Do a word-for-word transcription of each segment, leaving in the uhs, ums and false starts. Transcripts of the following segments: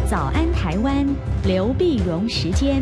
早安台湾，刘必荣时间。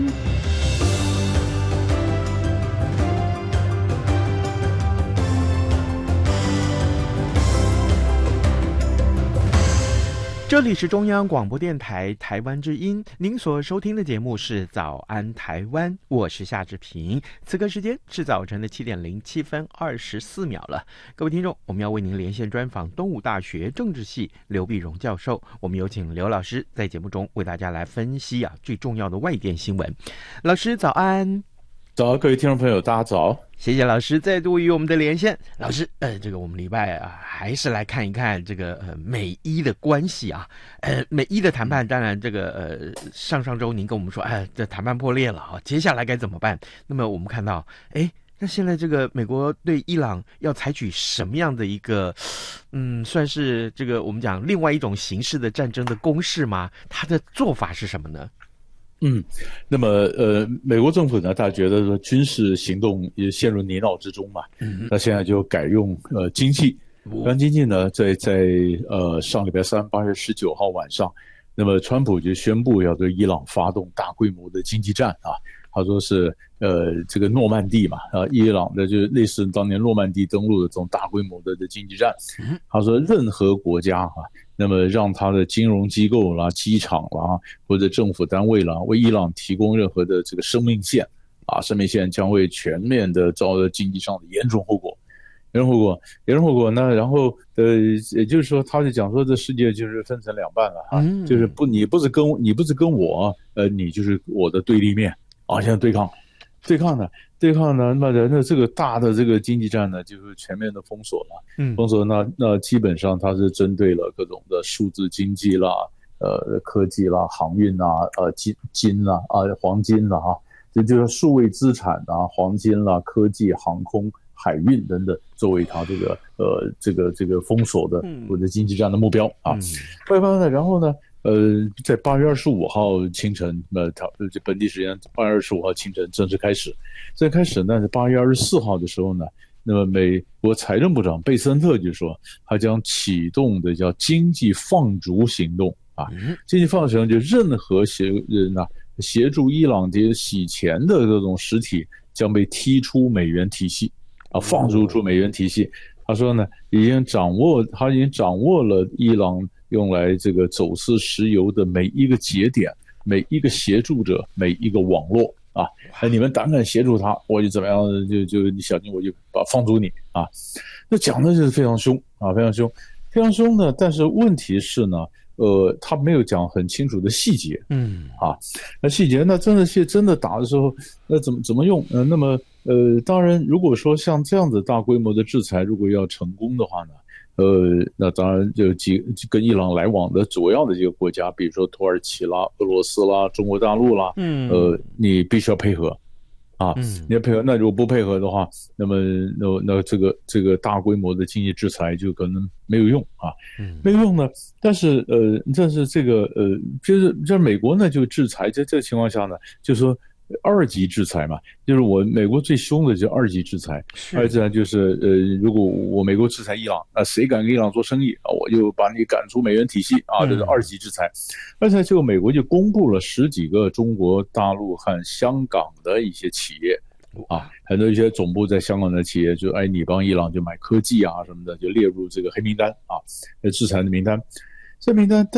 这里是中央广播电台台湾之音，您所收听的节目是早安台湾，我是夏志平。此刻时间是早晨的七点零七分二十四秒了。各位听众，我们要为您连线专访东吴大学政治系刘必荣教授，我们有请刘老师在节目中为大家来分析啊最重要的外电新闻。老师早安。 早，各位听众朋友，大家早！ 谢谢老师再度与我们的连线。老师，呃，这个我们礼拜啊，还是来看一看这个呃美伊的关系啊。呃，美伊的谈判，当然这个呃上上周您跟我们说，哎、呃，这谈判破裂了啊，接下来该怎么办？那么我们看到，哎，那现在这个美国对伊朗要采取什么样的一个，嗯，算是这个我们讲另外一种形式的战争的攻势吗？它的做法是什么呢？ 嗯，那么呃，美国政府呢，大家觉得说军事行动也陷入泥淖之中嘛，嗯，那现在就改用呃经济，用经济呢，在在呃上礼拜三八月十九号晚上，那么川普就宣布要对伊朗发动大规模的经济战啊，他说是呃这个诺曼底嘛啊，伊朗的就类似当年诺曼底登陆的这种大规模的的经济战，他说任何国家啊。那么让他的金融机构啦、机场啦或者政府单位啦，为伊朗提供任何的这个生命线啊，生命线将会全面的遭到经济上的严重后果，严重后果，严重后果。那然后呃，也就是说，他就讲说，这世界就是分成两半了哈、啊嗯，就是不，你不是跟你不是跟我，呃，你就是我的对立面啊，现在对抗。对抗呢？对抗呢？那那这个大的这个经济战呢，就是全面的封锁了。嗯，封锁那那基本上它是针对了各种的数字经济啦、呃科技啦、航运啦、呃金金啦啊、黄金啦哈，这就是数位资产啊、黄金啦、科技、航空、海运等等，作为它这个呃这个这个封锁的或者经济战的目标啊。外方呢，然后呢？呃，在八月二十五号清晨，呃，这本地时间八月二十五号清晨正式开始。在开始呢，八月二十四号的时候呢，那么美国财政部长贝森特就说，他将启动的叫经济放逐行动啊。经济放逐行动就任何协人啊协助伊朗这些洗钱的这种实体将被踢出美元体系啊，放逐出美元体系。他说呢，已经掌握，他已经掌握了伊朗用来这个走私石油的每一个节点、每一个协助者、每一个网络啊！那你们胆敢协助他，我就怎么样？就就你小心，我就把放逐你啊！那讲的就是非常凶啊，非常凶，非常凶呢。但是问题是呢，呃，他没有讲很清楚的细节，嗯啊，那细节那真的是真的打的时候，那怎么怎么用？呃，那么呃，当然，如果说像这样子大规模的制裁，如果要成功的话呢？呃，那当然就几跟伊朗来往的主要的几个国家，比如说土耳其啦、俄罗斯啦、中国大陆啦，嗯，呃，你必须要配合，啊，嗯，你要配合。那如果不配合的话，那么那那这个这个大规模的经济制裁就可能没有用啊，嗯，没有用呢。但是呃，但是这个呃，就是就是美国呢就制裁，在这个情况下呢，就说。二级制裁嘛，就是我美国最凶的就是二级制裁。二级制裁就是呃，如果我美国制裁伊朗，那谁敢跟伊朗做生意啊，我就把你赶出美元体系啊，这是二级制裁。而且就美国就公布了十几个中国大陆和香港的一些企业啊，很多一些总部在香港的企业就哎，你帮伊朗就买科技啊什么的，就列入这个黑名单啊，制裁的名单。这名单。